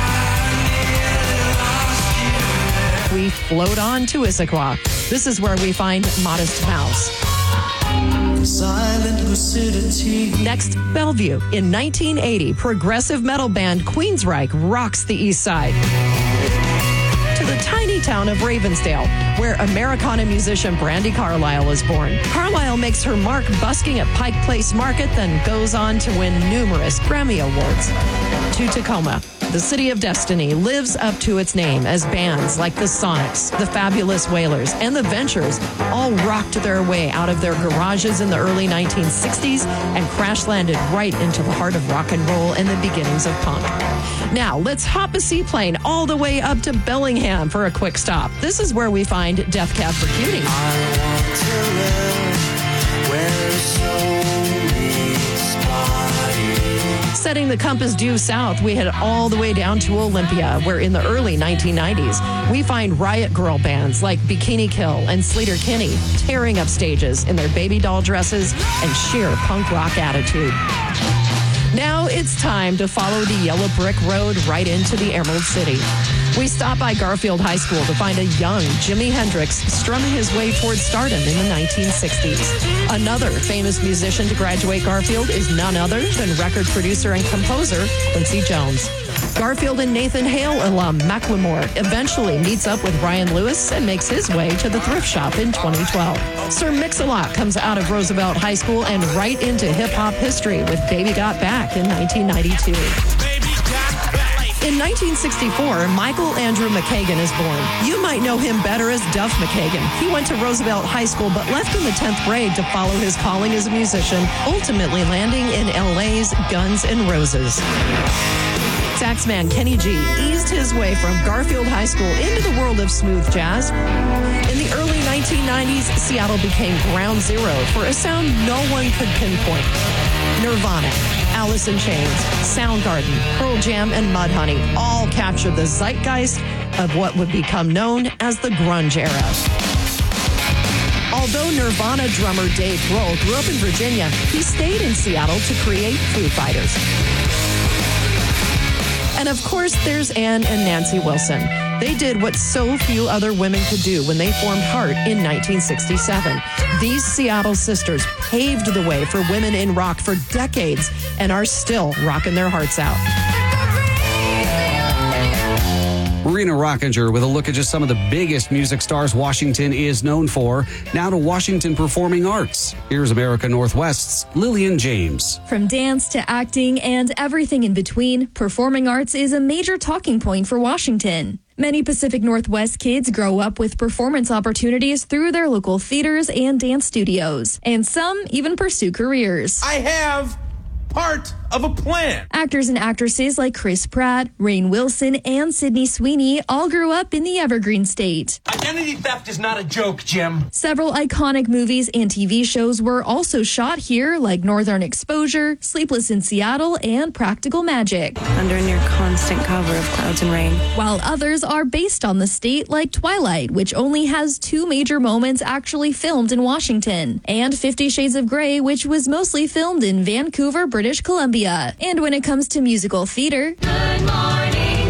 We float on to Issaquah. This is where we find Modest Mouse. Silent lucidity. Next, Bellevue. In 1980, progressive metal band Queensryche rocks the east side. To the tiny town of Ravensdale, where Americana musician Brandi Carlile is born. Carlile makes her mark busking at Pike Place Market, then goes on to win numerous Grammy Awards. To Tacoma. The City of Destiny lives up to its name as bands like the Sonics, the Fabulous Wailers, and the Ventures all rocked their way out of their garages in the early 1960s and crash-landed right into the heart of rock and roll and the beginnings of punk. Now, let's hop a seaplane all the way up to Bellingham for a quick stop. This is where we find Death Cab for Cutie. I want to live where soul meets body. Setting the compass due south, we head all the way down to Olympia, where in the early 1990s, we find riot girl bands like Bikini Kill and Sleater Kinney tearing up stages in their baby doll dresses and sheer punk rock attitude. Now it's time to follow the yellow brick road right into the Emerald City. We stop by Garfield High School to find a young Jimi Hendrix strumming his way towards stardom in the 1960s. Another famous musician to graduate Garfield is none other than record producer and composer Quincy Jones. Garfield and Nathan Hale alum Macklemore eventually meets up with Ryan Lewis and makes his way to the thrift shop in 2012. Sir Mix-a-Lot comes out of Roosevelt High School and right into hip-hop history with Baby Got Back in 1992. In 1964, Michael Andrew McKagan is born. You might know him better as Duff McKagan. He went to Roosevelt High School but left in the 10th grade to follow his calling as a musician, ultimately landing in LA's Guns N' Roses. Saxman Kenny G eased his way from Garfield High School into the world of smooth jazz. In the early 1990s, Seattle became ground zero for a sound no one could pinpoint. Nirvana, Alice in Chains, Soundgarden, Pearl Jam, and Mudhoney all captured the zeitgeist of what would become known as the grunge era. Although Nirvana drummer Dave Grohl grew up in Virginia, he stayed in Seattle to create Foo Fighters. And of course, there's Ann and Nancy Wilson. They did what so few other women could do when they formed Heart in 1967. These Seattle sisters paved the way for women in rock for decades and are still rocking their hearts out. Marina Rockinger with a look at just some of the biggest music stars Washington is known for. Now to Washington Performing Arts. Here's America Northwest's Lillian James. From dance to acting and everything in between, performing arts is a major talking point for Washington. Many Pacific Northwest kids grow up with performance opportunities through their local theaters and dance studios, and some even pursue careers. I have part of a plan. Actors and actresses like Chris Pratt, Rainn Wilson, and Sydney Sweeney all grew up in the Evergreen State. Identity theft is not a joke, Jim. Several iconic movies and TV shows were also shot here, like Northern Exposure, Sleepless in Seattle, and Practical Magic. Under near constant cover of clouds and rain. While others are based on the state, like Twilight, which only has 2 major moments actually filmed in Washington, and 50 Shades of Grey, which was mostly filmed in Vancouver, British Columbia. And when it comes to musical theater, Good Morning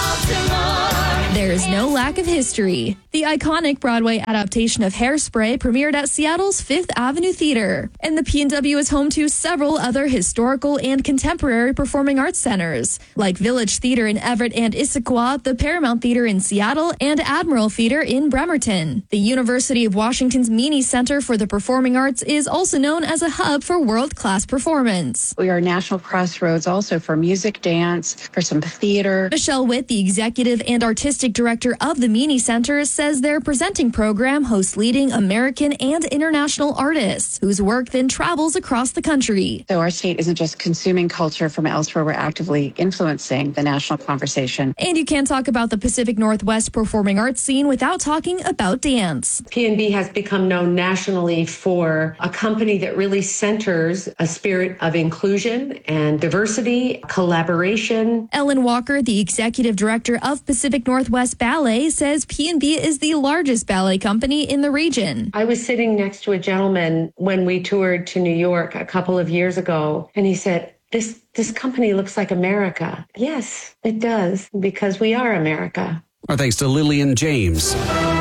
Baltimore, there is no lack of history. The iconic Broadway adaptation of Hairspray premiered at Seattle's Fifth Avenue Theater, and the PNW is home to several other historical and contemporary performing arts centers, like Village Theater in Everett and Issaquah, the Paramount Theater in Seattle, and Admiral Theater in Bremerton. The University of Washington's Meany Center for the Performing Arts is also known as a hub for world-class performance. We are a national crossroads also for music, dance, for some theater. Michelle Witt, the executive and artistic director of the Meany Center, says their presenting program hosts leading American and international artists whose work then travels across the country. So our state isn't just consuming culture from elsewhere, we're actively influencing the national conversation. And you can't talk about the Pacific Northwest performing arts scene without talking about dance. PNB has become known nationally for a company that really centers a spirit of inclusion and diversity, collaboration. Ellen Walker, the executive director of Pacific Northwest Ballet, says PNB is the largest ballet company in the region. I was sitting next to a gentleman when we toured to New York a couple of years ago, and he said, this company looks like America. Yes, it does, because we are America. Our thanks to Lillian James.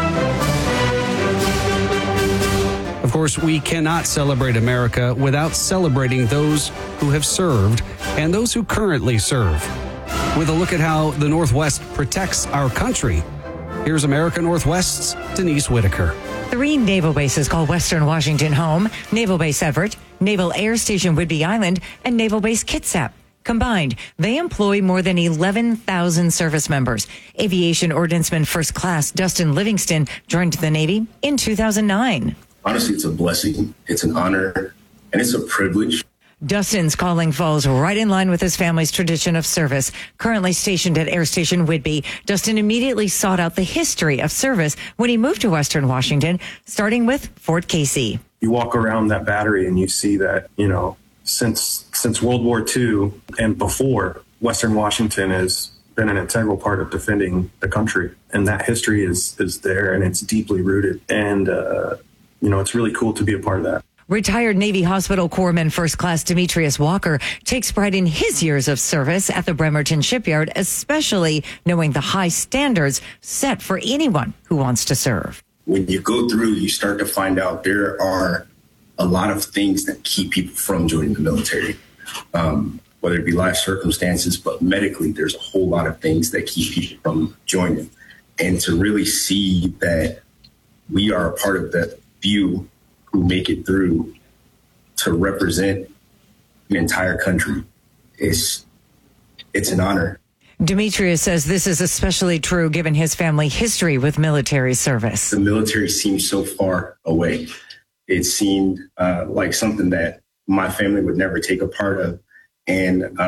Of course, we cannot celebrate America without celebrating those who have served and those who currently serve. With a look at how the Northwest protects our country, here's America Northwest's Denise Whitaker. 3 naval bases call Western Washington home: Naval Base Everett, Naval Air Station Whidbey Island, and Naval Base Kitsap. Combined, they employ more than 11,000 service members. Aviation Ordnanceman First Class Dustin Livingston joined the Navy in 2009. Honestly, it's a blessing, it's an honor, and it's a privilege. Dustin's calling falls right in line with his family's tradition of service. Currently stationed at Air Station Whidbey, Dustin immediately sought out the history of service when he moved to Western Washington, starting with Fort Casey. You walk around that battery and you see that, since World War II and before, Western Washington has been an integral part of defending the country. And that history is there, and it's deeply rooted. And, it's really cool to be a part of that. Retired Navy Hospital Corpsman First Class Demetrius Walker takes pride in his years of service at the Bremerton Shipyard, especially knowing the high standards set for anyone who wants to serve. When you go through, you start to find out there are a lot of things that keep people from joining the military, whether it be life circumstances, but medically, there's a whole lot of things that keep people from joining. And to really see that we are a part of that few who make it through to represent the entire country, it's an honor. Demetrius says this is especially true given his family history with military service. The military seems so far away. It seemed like something that my family would never take a part of. And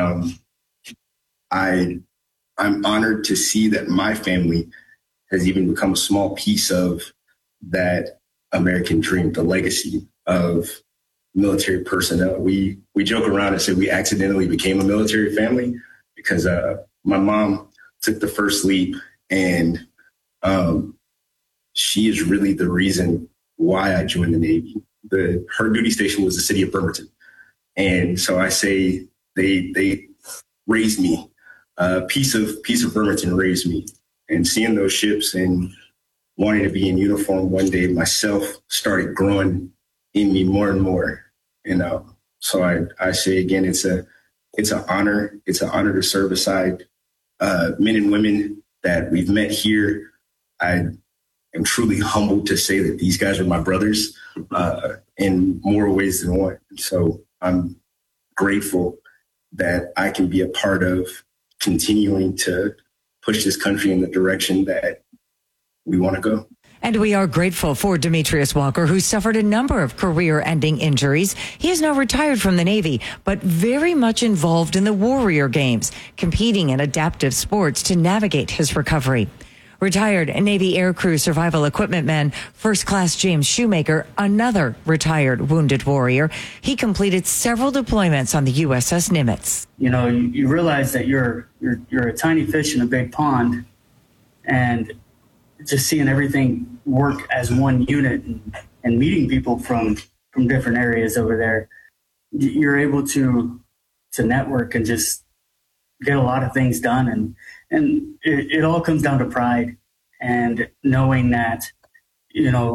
I'm honored to see that my family has even become a small piece of that American dream, the legacy of military personnel. We joke around and say we accidentally became a military family because my mom took the first leap, and she is really the reason why I joined the Navy. Her duty station was the city of Bremerton. And so I say they raised me. Piece of Bremerton raised me. And seeing those ships and wanting to be in uniform one day myself started growing in me more and more. So I say again, it's an honor. It's an honor to serve beside men and women that we've met here. I am truly humbled to say that these guys are my brothers in more ways than one. So I'm grateful that I can be a part of continuing to push this country in the direction that we want to go. And we are grateful for Demetrius Walker, who suffered a number of career-ending injuries. He is now retired from the Navy, but very much involved in the Warrior Games, competing in adaptive sports to navigate his recovery. Retired Navy Aircrew Survival Equipment man, First Class James Shoemaker, another retired wounded warrior. He completed several deployments on the USS Nimitz. You know, you realize that you're a tiny fish in a big pond, and just seeing everything work as one unit and meeting people from different areas over there, you're able to network and just get a lot of things done. And it all comes down to pride and knowing that, you know,